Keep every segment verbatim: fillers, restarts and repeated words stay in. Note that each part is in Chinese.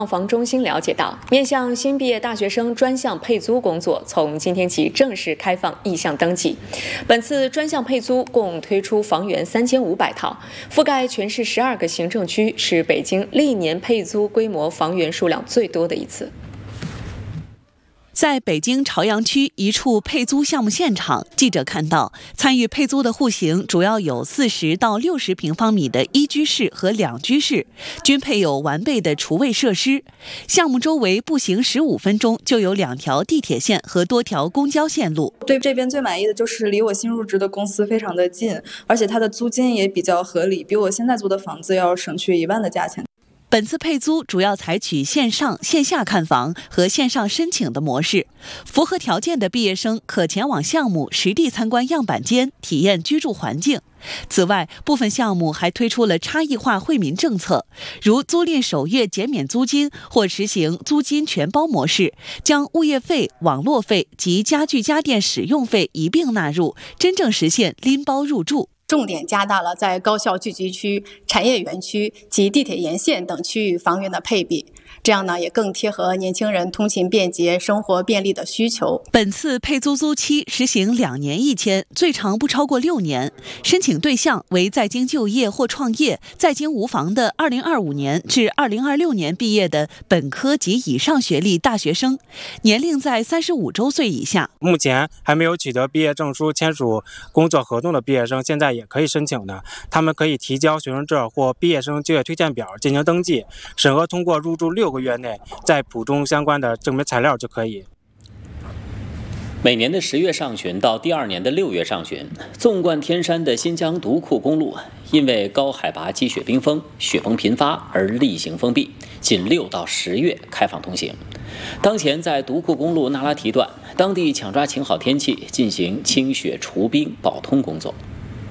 房中心了解到，面向新毕业大学生专项配租工作，从今天起正式开放意向登记。本次专项配租共推出房源三千五百套，覆盖全市十二个行政区，是北京历年配租规模房源数量最多的一次。 在北京朝阳区一处配租项目现场，记者看到参与配租的户型主要有四十到六十平方米的一居室和两居室，均配有完备的厨卫设施。项目周围步行十五分钟就有两条地铁线和多条公交线路。 对这边最满意的就是离我新入职的公司非常的近，而且它的租金也比较合理，比我现在租的房子要省去一万的价钱。 本次配租主要采取线上线下看房和线上申请的模式，符合条件的毕业生可前往项目实地参观样板间，体验居住环境。此外，部分项目还推出了差异化惠民政策，如租赁首月减免租金或实行租金全包模式，将物业费、网络费及家具家电使用费一并纳入，真正实现拎包入住。 重点加大了在高校聚集区、产业园区及地铁沿线等区域房源的配比，这样呢也更贴合年轻人通勤便捷、生活便利的需求。 本次配租租期实行两年一签，最长不超过六年。申请对象为在京就业或创业、在京无房的二零二五年至二零二六年毕业的本科及以上学历大学生，年龄在三十五周岁以下。 目前还没有取得毕业证书、签署工作合同的毕业生，现在也可以申请的。他们可以提交学生证或毕业生就业推荐表进行登记，审核通过入住六个月内再补充相关的证明材料就可以。 每年的十月上旬到第二年的六月上旬，纵贯天山的新疆独库公路因为高海拔积雪冰封、雪崩频发而例行封闭，仅六到十月开放通行。当前在独库公路那拉提段，当地抢抓晴好天气进行清雪除冰保通工作。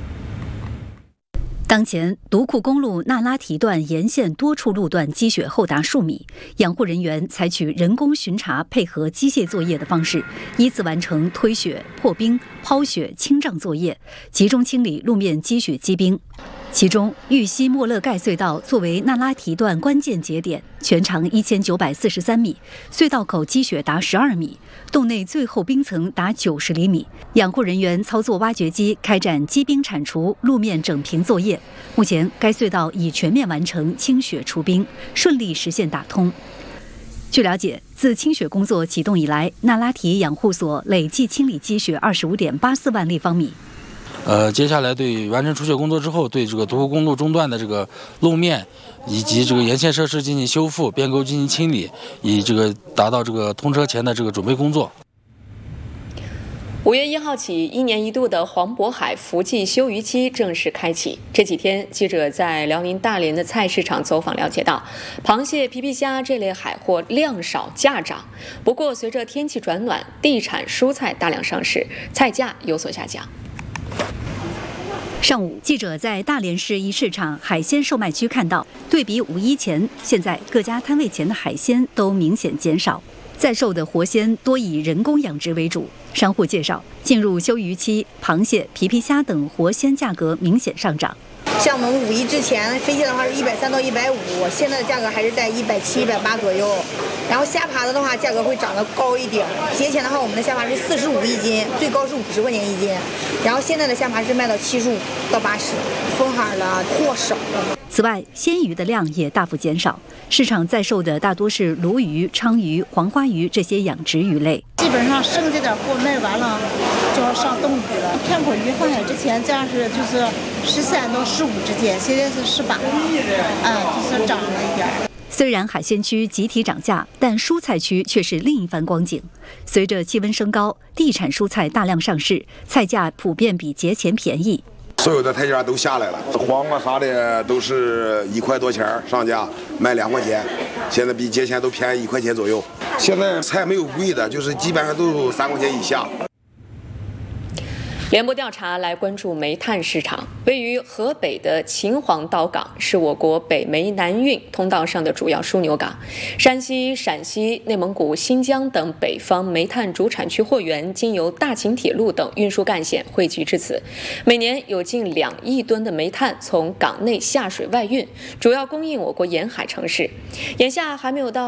当前，独库公路那拉提段沿线多处路段积雪厚达数米，养护人员采取人工巡查配合机械作业的方式，依次完成推雪、破冰、抛雪、清障作业，集中清理路面积雪积冰。其中，玉溪莫勒盖隧道作为那拉提段关键节点，全长一千九百四十三米，隧道口积雪达十二米，洞内最厚冰层达九十厘米。养护人员操作挖掘机开展积冰铲除、路面整平作业。目前，该隧道已全面完成清雪除冰，顺利实现打通。据了解，自清雪工作启动以来，那拉提养护所累计清理积雪二十五点八四万立方米。 呃，接下来对完成除雪工作之后，对这个独库公路中段的这个路面以及这个沿线设施进行修复、变沟进行清理，以这个达到这个通车前的这个准备工作。 五月一号起，一年一度的黄渤海福季休渔期正式开启。这几天，记者在辽宁大连的菜市场走访了解到，螃蟹、皮皮虾这类海货量少价涨。不过，随着天气转暖，地产蔬菜大量上市，菜价有所下降。 上午，记者在大连市一市场海鲜售卖区看到，对比五一前，现在各家摊位前的海鲜都明显减少，在售的活鲜多以人工养殖为主。商户介绍，进入休渔期，螃蟹、皮皮虾等活鲜价格明显上涨。 像我们五一之前飞蟹的话是一百三到一百五，现在的价格还是在一百七、一百八左右。然后虾爬子的话，价格会涨得高一点。节前的话，我们的虾爬是四十五一斤，最高是五十块钱一斤。然后现在的虾爬是卖到七十五到八十，封海了，货少了。 此外，鲜鱼的量也大幅减少，市场在售的大多是鲈鱼、鲳鱼、黄花鱼这些养殖鱼类。 基本上剩下点货卖完了，就要上冻鱼了。片口鱼放海之前这样是就是十三到十五之间，现在是十八，啊，就是涨了一点。 虽然海鲜区集体涨价，但蔬菜区却是另一番光景。随着气温升高，地产蔬菜大量上市，菜价普遍比节前便宜。 所有的菜价都下来了，黄瓜啥的都是一块多钱上架，卖两块钱，现在比节前都便宜一块钱左右。现在菜没有贵的，就是基本上都三块钱以下。 联播调查来关注煤炭市场。位于河北的秦皇岛港是我国北煤南运通道上的主要枢纽港。山西、陕西、内蒙古、新疆等北方煤炭主产区货源经由大秦铁路等运输干线汇集至此，每年有近两亿吨的煤炭从港内下水外运，主要供应我国沿海城市。眼下还没有到